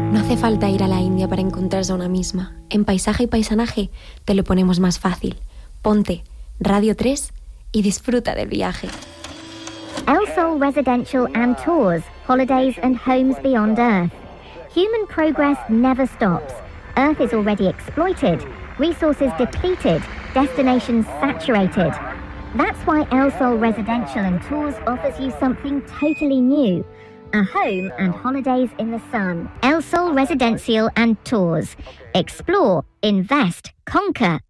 No hace falta ir a la India para encontrarse a una misma. En Paisaje y Paisanaje te lo ponemos más fácil. Ponte Radio 3 y disfruta del viaje. El Sol Residential and Tours, holidays and homes beyond Earth. Human progress never stops. Earth is already exploited, resources depleted, destinations saturated. That's why El Sol Residential and Tours offers you something totally new. A home and holidays in the sun. El Sol Residencial and Tours. Explore, invest, conquer